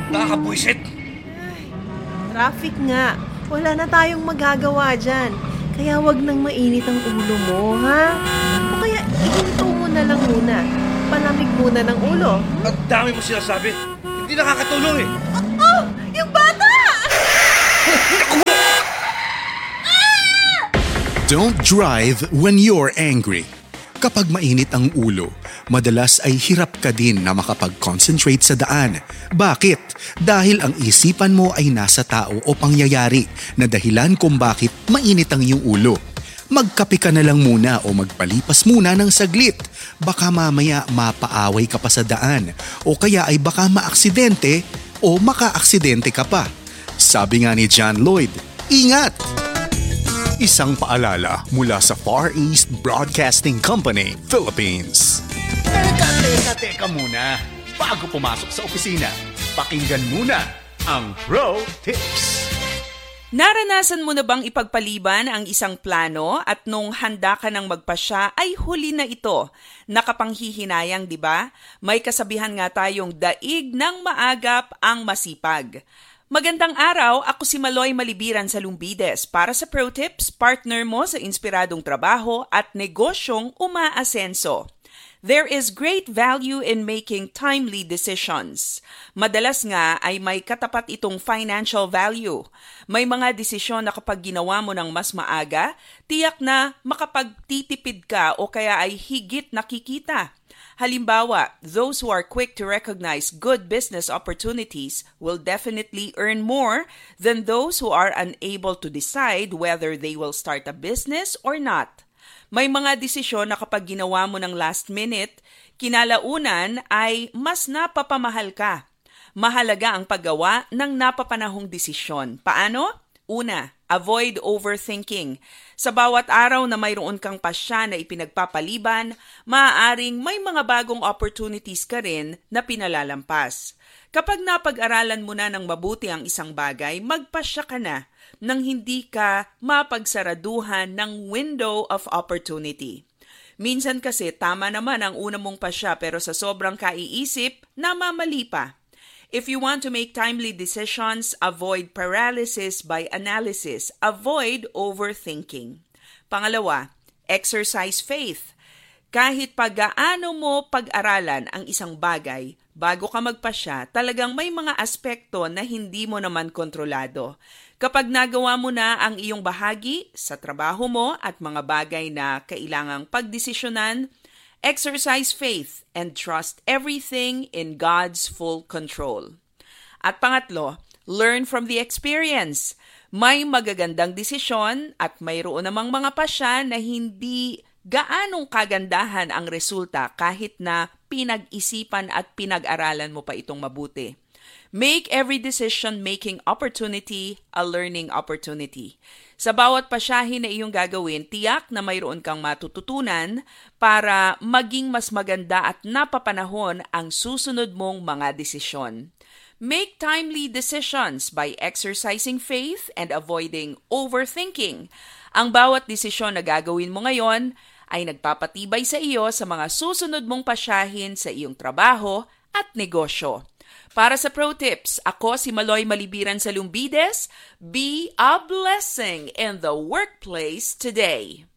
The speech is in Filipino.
Nakakabwisit. Traffic nga. Wala na tayong magagawa dyan. Kaya wag nang mainit ang ulo mo, ha? O kaya ihinto mo na lang muna. Palamig muna ng ulo. Ang dami mo sinasabi. Hindi nakakatulong eh. Oh! Yung bata! Don't drive when you're angry. Kapag mainit ang ulo, madalas ay hirap ka din na makapag-concentrate sa daan. Bakit? Dahil ang isipan mo ay nasa tao o pangyayari na dahilan kung bakit mainit ang iyong ulo. Magkape ka na lang muna o magpalipas muna ng saglit. Baka mamaya mapaaway ka pa sa daan o kaya ay baka maaksidente o makaaksidente ka pa. Sabi nga ni John Lloyd, ingat! Isang paalala mula sa Far East Broadcasting Company, Philippines. Teka muna. Bago pumasok sa opisina, pakinggan muna ang Pro Tips. Naranasan mo na bang ipagpaliban ang isang plano at nung handa ka ng magpasya ay huli na ito? Nakapanghihinayang, di ba? May kasabihan nga tayong daig ng maagap ang masipag. Magandang araw, ako si Maloy Malibiran sa Lumbides para sa Pro Tips, partner mo sa inspiradong trabaho at negosyong umaasenso. There is great value in making timely decisions. Madalas nga ay may katapat itong financial value. May mga desisyon na kapag ginawa mo ng mas maaga, tiyak na makapagtitipid ka o kaya ay higit nakikita. Halimbawa, those who are quick to recognize good business opportunities will definitely earn more than those who are unable to decide whether they will start a business or not. May mga desisyon na kapag ginawa mo ng last minute, kinalaunan ay mas napapamahal ka. Mahalaga ang paggawa ng napapanahong desisyon. Paano? Una, avoid overthinking. Sa bawat araw na mayroon kang pasya na ipinagpapaliban, maaaring may mga bagong opportunities ka rin na pinalalampas. Kapag napag-aralan mo na ng mabuti ang isang bagay, magpasya ka na nang hindi ka mapagsaraduhan ng window of opportunity. Minsan kasi tama naman ang una mong pasya pero sa sobrang kaiisip, namamali pa. If you want to make timely decisions, avoid paralysis by analysis. Avoid overthinking. Pangalawa, exercise faith. Kahit pag-gaano mo pag-aralan ang isang bagay, bago ka magpasya, talagang may mga aspekto na hindi mo naman kontrolado. Kapag nagawa mo na ang iyong bahagi sa trabaho mo at mga bagay na kailangang pagdesisyonan, exercise faith and trust everything in God's full control. At pangatlo, learn from the experience. May magagandang desisyon at mayroon namang mga pasya na hindi gaanong kagandahan ang resulta kahit na pinag-isipan at pinag-aralan mo pa itong mabuti. Make every decision-making opportunity a learning opportunity. Sa bawat pasyahin na iyong gagawin, tiyak na mayroon kang matututunan para maging mas maganda at napapanahon ang susunod mong mga desisyon. Make timely decisions by exercising faith and avoiding overthinking. Ang bawat desisyon na gagawin mo ngayon ay nagpapatibay sa iyo sa mga susunod mong pasyahin sa iyong trabaho at negosyo. Para sa Pro Tips, ako si Maloy Malibiran sa Lumbides. Be a blessing in the workplace today.